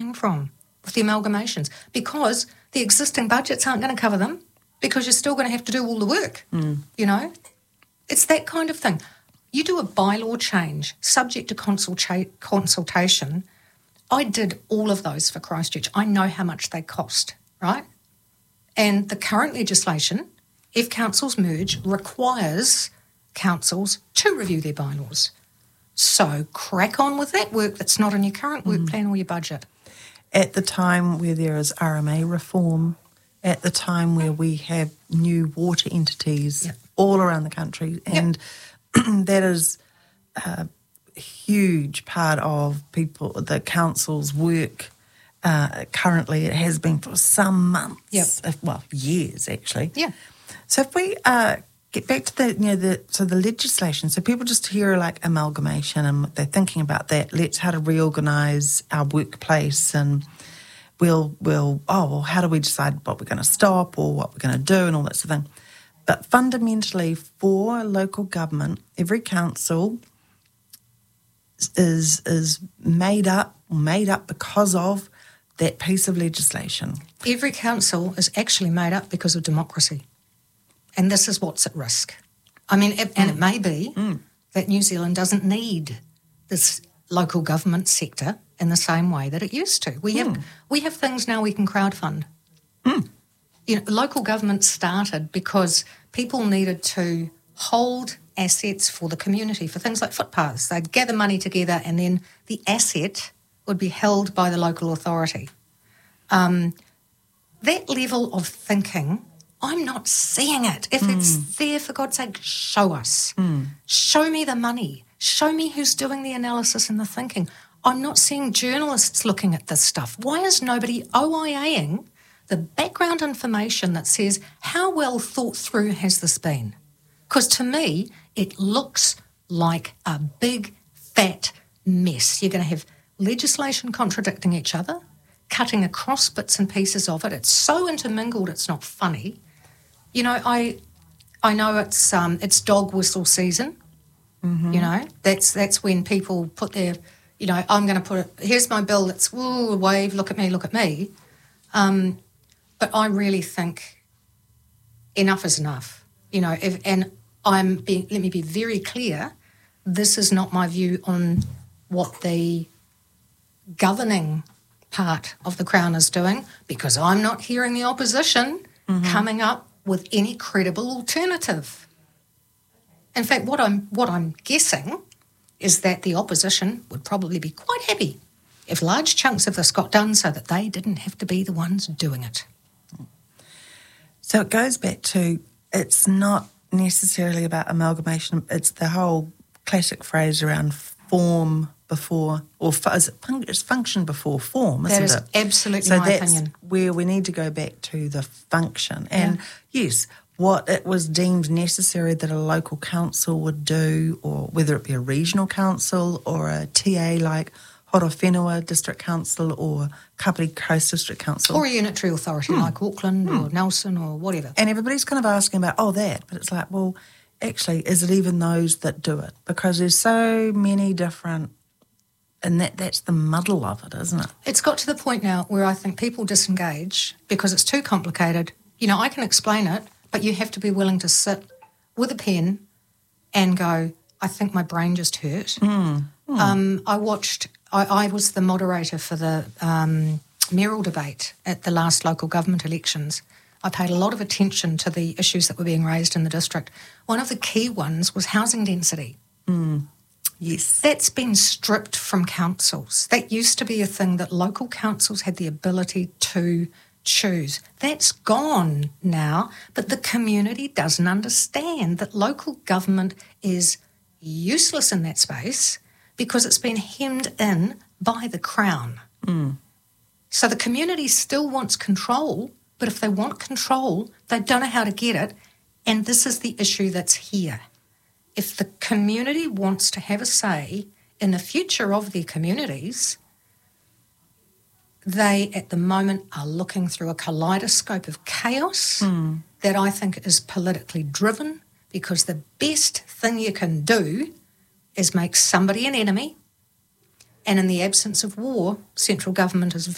coming from with the amalgamations, because the existing budgets aren't going to cover them, because you're still going to have to do all the work, you know. It's that kind of thing. You do a bylaw change subject to consultation. I did all of those for Christchurch. I know how much they cost, right? And the current legislation, if councils merge, requires councils to review their bylaws. So crack on with that work that's not in your current work plan or your budget. At the time where there is RMA reform, at the time where we have new water entities all around the country, and that is a huge part of the council's work. Currently, it has been for some months, years actually. Yeah. So if we get back to the legislation, so people just hear like amalgamation and they're thinking about that. Let's how to reorganise our workplace, and well, how do we decide what we're going to stop or what we're going to do and all that sort of thing. But fundamentally, for local government, every council is made up because of that piece of legislation. Every council is actually made up because of democracy. And this is what's at risk. I mean, and it may be that New Zealand doesn't need this local government sector in the same way that it used to. We have things now we can crowdfund. You know, local government started because people needed to hold assets for the community, for things like footpaths. They'd gather money together and then the asset would be held by the local authority. That level of thinking, I'm not seeing it. If it's there, for God's sake, show us. Show me the money. Show me who's doing the analysis and the thinking. I'm not seeing journalists looking at this stuff. Why is nobody OIAing the background information that says, how well thought through has this been? Because to me, it looks like a big, fat mess. You're going to have legislation contradicting each other, cutting across bits and pieces of it. It's so intermingled, it's not funny. You know, I know it's dog whistle season. You know, that's when people put their, you know, I'm going to put it, here's my bill, it's, ooh, wave, look at me. But I really think enough is enough, you know, let me be very clear, this is not my view on what the governing part of the Crown is doing, because I'm not hearing the opposition coming up with any credible alternative. In fact, what I'm guessing is that the opposition would probably be quite happy if large chunks of this got done so that they didn't have to be the ones doing it. So it goes back to, it's not necessarily about amalgamation, it's the whole classic phrase around form before, or it's function before form, isn't it? That is absolutely my opinion. So that's where we need to go back to the function. And yes, what it was deemed necessary that a local council would do, or whether it be a regional council or a TA like Horowhenua District Council or Kapiti Coast District Council. Or a unitary authority like Auckland or Nelson or whatever. And everybody's kind of asking about, that. But it's like, well, actually, is it even those that do it? Because there's so many different, and that's the muddle of it, isn't it? It's got to the point now where I think people disengage because it's too complicated. You know, I can explain it, but you have to be willing to sit with a pen and go, I think my brain just hurt. I was the moderator for the mayoral debate at the last local government elections. I paid a lot of attention to the issues that were being raised in the district. One of the key ones was housing density. Yes. That's been stripped from councils. That used to be a thing that local councils had the ability to choose. That's gone now, but the community doesn't understand that local government is useless in that space because it's been hemmed in by the Crown. So the community still wants control, but if they want control, they don't know how to get it, and this is the issue that's here. If the community wants to have a say in the future of their communities, they, at the moment, are looking through a kaleidoscope of chaos that I think is politically driven, because the best thing you can do is make somebody an enemy, and in the absence of war, central government is